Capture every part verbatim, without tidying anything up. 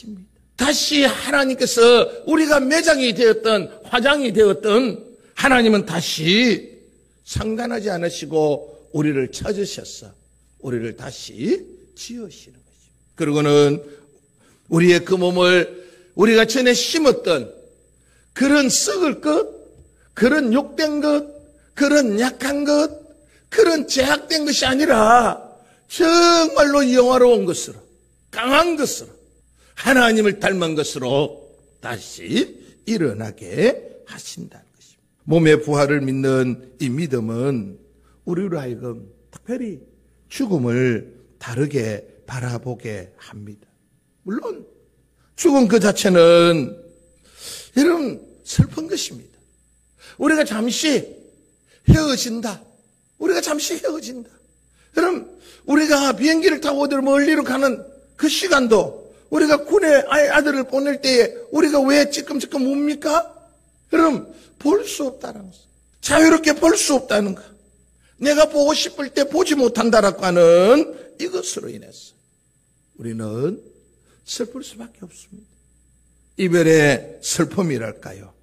하십니다. 다시 하나님께서 우리가 매장이 되었던 화장이 되었던 하나님은 다시 상관하지 않으시고 우리를 찾으셔서 우리를 다시 지으시는 것입니다. 그리고는 우리의 그 몸을 우리가 전에 심었던 그런 썩을 것, 그런 욕된 것, 그런 약한 것, 그런 제약된 것이 아니라 정말로 영화로운 것으로, 강한 것으로, 하나님을 닮은 것으로 다시 일어나게 하신다는 것입니다. 몸의 부활을 믿는 이 믿음은 우리로 하여금 특별히 죽음을 다르게 바라보게 합니다. 물론 죽음 그 자체는 여러분 슬픈 것입니다. 우리가 잠시 헤어진다. 우리가 잠시 헤어진다. 여러분 우리가 비행기를 타고 어디로 멀리로 가는 그 시간도 우리가 군에 아들을 보낼 때에 우리가 왜 찌끔찌끔 웁니까? 여러분 볼 수 없다는 것. 자유롭게 볼 수 없다는 것. 내가 보고 싶을 때 보지 못한다라고 하는 이것으로 인해서 우리는 슬플 수밖에 없습니다. 이별의 슬픔이랄까요.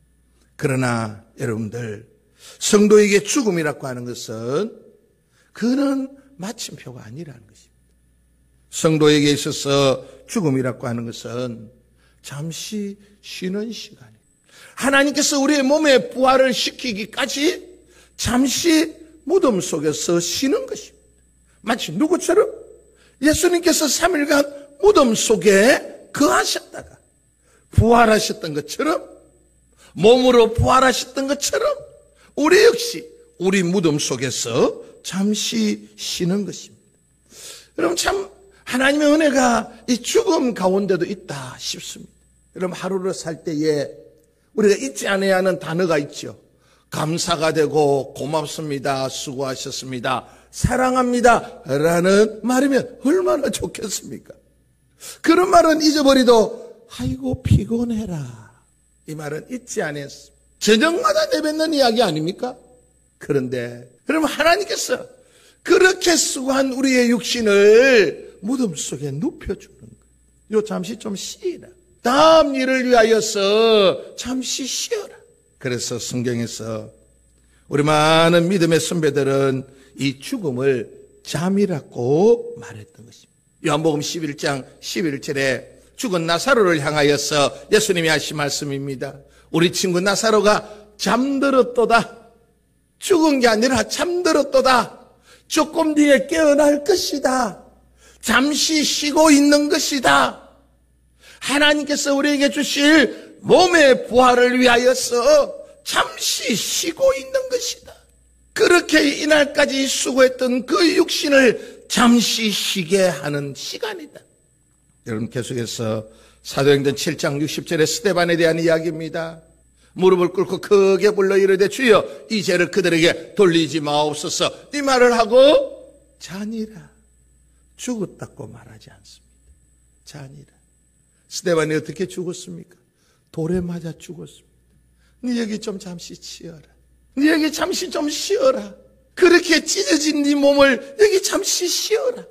그러나 여러분들 성도에게 죽음이라고 하는 것은 그는 마침표가 아니라는 것입니다. 성도에게 있어서 죽음이라고 하는 것은 잠시 쉬는 시간이에요. 하나님께서 우리의 몸에 부활을 시키기까지 잠시 무덤 속에서 쉬는 것입니다. 마치 누구처럼? 예수님께서 삼 일간 무덤 속에 거하셨다가 부활하셨던 것처럼, 몸으로 부활하셨던 것처럼 우리 역시 우리 무덤 속에서 잠시 쉬는 것입니다. 여러분 참 하나님의 은혜가 이 죽음 가운데도 있다 싶습니다. 여러분 하루를 살 때에 우리가 잊지 않아야 하는 단어가 있죠. 감사가 되고 고맙습니다, 수고하셨습니다, 사랑합니다 라는 말이면 얼마나 좋겠습니까? 그런 말은 잊어버리도 아이고 피곤해라 이 말은 잊지 않았습니다. 저녁마다 내뱉는 이야기 아닙니까? 그런데 여러분 하나님께서 그렇게 수고한 우리의 육신을 무덤 속에 눕혀주는 거예요. 요 잠시 좀 쉬라. 다음 일을 위하여서 잠시 쉬어라. 그래서 성경에서 우리 많은 믿음의 선배들은 이 죽음을 잠이라고 말했던 것입니다. 요한복음 십일 장 십일 절에 죽은 나사로를 향하여서 예수님이 하신 말씀입니다. 우리 친구 나사로가 잠들었도다. 죽은 게 아니라 잠들었도다. 조금 뒤에 깨어날 것이다. 잠시 쉬고 있는 것이다. 하나님께서 우리에게 주실 몸의 부활을 위하여서 잠시 쉬고 있는 것이다. 그렇게 이날까지 수고했던 그 육신을 잠시 쉬게 하는 시간이다. 여러분 계속해서 사도행전 칠 장 육십 절의 스데반에 대한 이야기입니다. 무릎을 꿇고 크게 불러 이르되 주여 이 죄를 그들에게 돌리지 마옵소서. 이 말을 하고 잔이라. 죽었다고 말하지 않습니다. 잔이라. 스데반이 어떻게 죽었습니까? 돌에 맞아 죽었습니다. 네 여기 좀 잠시 치어라. 네 여기 잠시 좀 쉬어라. 그렇게 찢어진 네 몸을 여기 잠시 쉬어라.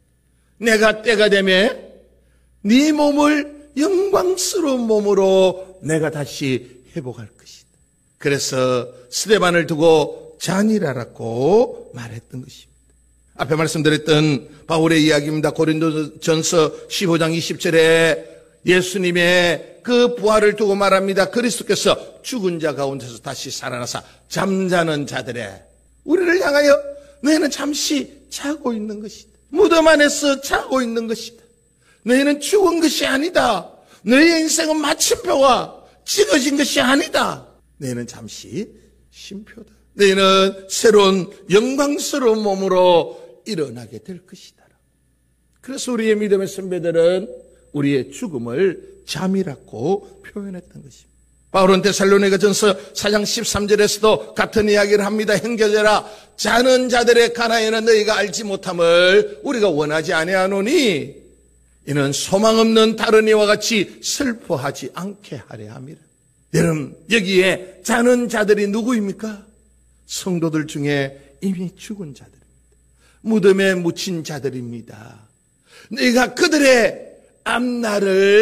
내가 때가 되면 네 몸을 영광스러운 몸으로 내가 다시 회복할 것이다. 그래서 스데반을 두고 잔이라라고 말했던 것입니다. 앞에 말씀드렸던 바울의 이야기입니다. 고린도전서 십오 장 이십 절에 예수님의 그 부활을 두고 말합니다. 그리스도께서 죽은 자 가운데서 다시 살아나사 잠자는 자들의 우리를 향하여 너희는 잠시 자고 있는 것이다. 무덤 안에서 자고 있는 것이다. 너희는 죽은 것이 아니다. 너희의 인생은 마침표가 찍어진 것이 아니다. 너희는 잠시 쉼표다. 너희는 새로운 영광스러운 몸으로 일어나게 될 것이다. 그래서 우리의 믿음의 선배들은 우리의 죽음을 잠이라고 표현했던 것입니다. 바울은 데살로니가전서 사 장 십삼 절에서도 같은 이야기를 합니다. 형제들아 자는 자들의 가나에는 너희가 알지 못함을 우리가 원하지 아니하노니 이는 소망 없는 다른 이와 같이 슬퍼하지 않게 하려 함이라. 여러분 여기에 자는 자들이 누구입니까? 성도들 중에 이미 죽은 자들입니다. 무덤에 묻힌 자들입니다. 너희가 그들의 앞날을